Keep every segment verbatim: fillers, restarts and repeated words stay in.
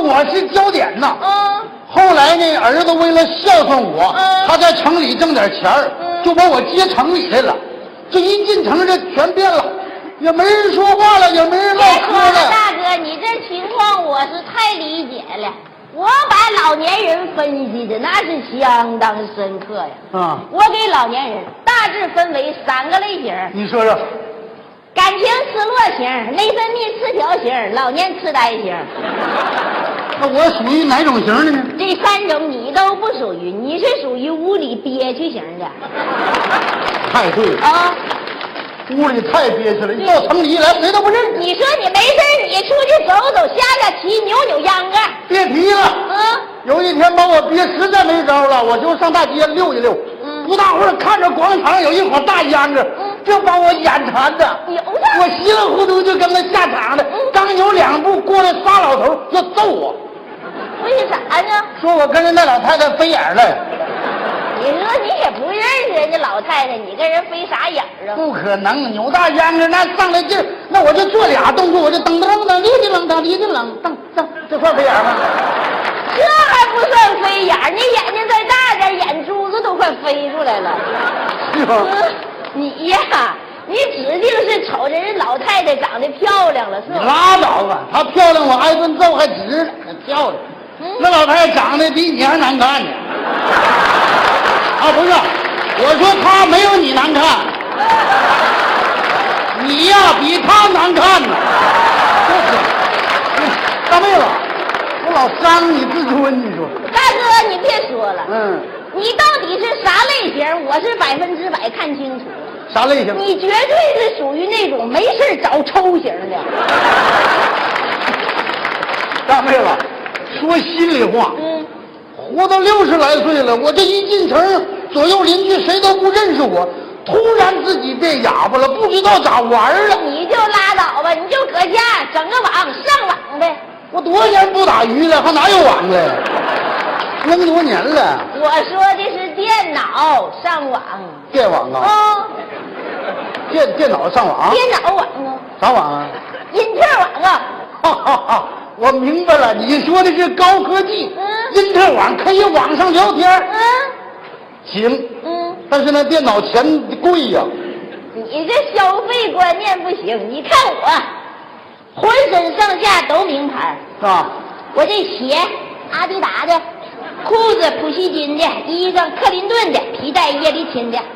我是焦点呐。 嗯。 后来呢，儿子为了孝顺我， 嗯、 他在城里挣点钱儿、嗯，就把我接城里来了。这一进城，这全变了，也没人说话了，也没人唠嗑了。 大哥，你这情况我是太理解了。我把老年人分析的那是相当深刻呀。 啊、 嗯，我给老年人大致分为三个类型。 你说说。 感情失落型、内分泌失调型、老年痴呆型。 那我属于哪种型的呢？ 这三种你都不属于，你是属于屋里憋屈型的。 太对了啊！ 屋里太憋屈了，一到城里一来谁都不认识。 你说你没事你出去走走下下棋扭扭秧歌。 别提了。 嗯。 有一天把我憋实在没招了，我就上大街溜一溜。嗯。不大会儿看着广场有一伙大秧歌。嗯。这把我眼馋的，我稀里糊涂就跟他下场了。嗯、刚扭两步，过来仨老头要揍我。 为啥呢？ 说我跟人那老太太飞眼了。 你说你也不认识人家老太太，你跟人飞啥眼啊？ 不可能，扭大秧歌那上来劲儿，那我就做俩动作，我就噔噔噔，哩哩楞噔，哩哩楞噔噔，这算飞眼吗？ 这还不算飞眼，你眼睛再大点，眼珠子都快飞出来了。 是吧？ 嗯你呀，你指定是瞅着人老太太长得漂亮了，是吧？ 你拉倒吧，她漂亮我挨顿揍还值呢，漂亮。嗯、那老太太长得比你还难看呢。啊，不是，我说她没有你难看，你呀比她难看呢。大妹子，我老伤你自尊，你说。 大哥，你别说了。 嗯。 你到底是啥类型？我是百分之百看清楚了。 啥类型？ 你绝对是属于那种没事找抽型的。 大妹子，说心里话，嗯，活到六十来岁了，我这一进城，左右邻居谁都不认识我，突然自己变哑巴了，不知道咋玩了。 你就拉倒吧，你就搁家整个网上网呗。 我多少年不打鱼了，还哪有网了？那么多年了。 我说的是电脑上网。 电网啊？ 哦。 电电脑上网？ 电脑网啊。 啥网啊？ 因特网啊。 哈哈哈，我明白了，你说的是高科技。 嗯。 因特网可以网上聊天。 嗯。 行。 嗯。 但是那电脑钱贵呀。 你这消费观念不行，你看我，浑身上下都名牌。 啊。我这鞋。阿迪达的，裤子普希金的，衣裳克林顿的，皮带叶利钦的。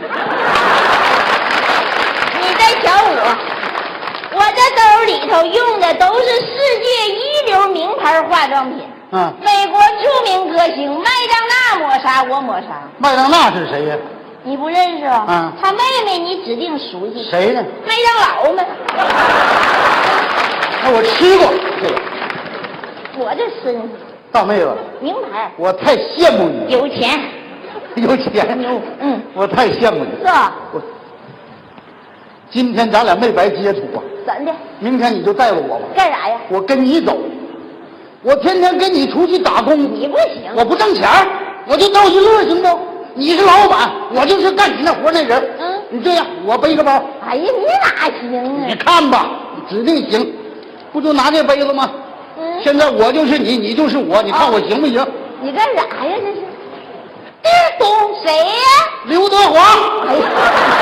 你再瞧我，我这兜里头用的都是世界一流名牌化妆品。 嗯， 美国著名歌星麦当娜抹啥我抹啥。 麦当娜是谁呀？ 你不认识啊？ 嗯， 他妹妹你指定熟悉。 谁呢？ 麦当劳们。 那我吃过这个。 我这身上。 大妹子， 名牌， 我太羡慕你。 有钱， 有钱， 有嗯， 我太羡慕你。 是吧？ 我今天咱俩没白接触啊。 怎的？ 明天你就带了我吧。 干啥呀？ 我跟你走，我天天跟你出去打工。 你不行， 我不挣钱，我就逗一乐，行不？你是老板，我就是干你那活那人。嗯，你这样，我背个包。 哎呀，你哪行啊？ 你看吧，指定行，不就拿这杯子吗？嗯，现在我就是你，你就是我，你看我行不行？ 你干啥呀？这是？谁呀？ 刘德华。 哎呀，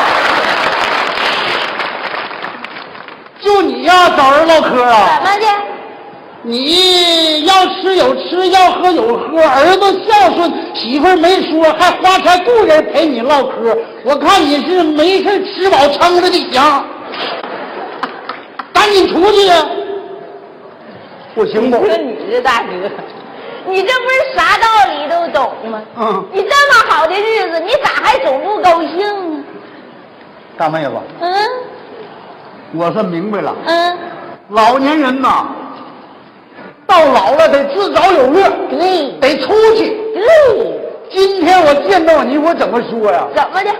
就你呀，找人唠嗑啊？ 怎么的？ 你要吃有吃，要喝有喝，儿子孝顺，媳妇没说，还花钱雇人陪你唠嗑。我看你是没事吃饱撑着的想，赶紧出去呀！不行不？ 你说你这大哥，你这不是啥道理都懂吗？ 嗯。 你这么好的日子，你咋还总不高兴呢？ 大妹子。 嗯。 我算明白了。 嗯。 老年人呐，到老了得自找有乐。 对。 得出去。 对。 今天我见到你，我怎么说呀？ 怎么的？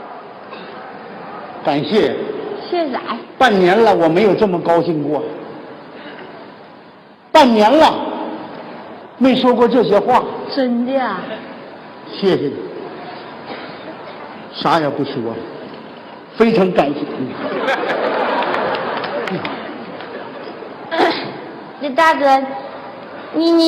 感谢。 谢啥呀？ 半年了，我没有这么高兴过。半年了，没说过这些话。 真的啊？ 谢谢你，啥也不说，非常感谢你。 这大哥，你你。